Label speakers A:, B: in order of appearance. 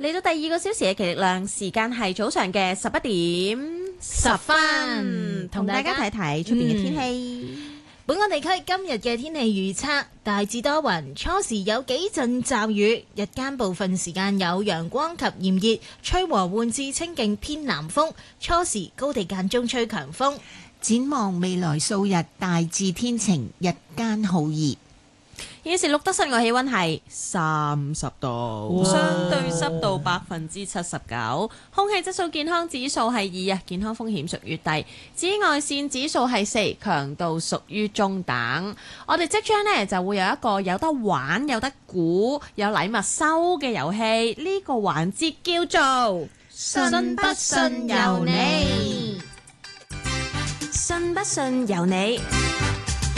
A: 嚟到第二個小時嘅奇力量，時間係早上嘅11:10，同大家睇睇出邊嘅天氣。
B: 本港地區今日嘅天氣預測大致多雲，初時有幾陣驟雨，日間部分時間有陽光及炎熱，吹和緩至清勁偏南風，初時高地間中吹強風。
C: 展望未來數日大致天晴，日間好熱。
A: 現時錄得室外氣溫係30度，相對濕度79%，空氣質素健康指數係2啊，健康風險屬於低。紫外線指數係4，強度屬於中等。我哋即將呢就會有一個有得玩、有得估、有禮物收嘅遊戲，呢個環節叫做
B: 信不信由你，
A: 信不信由你。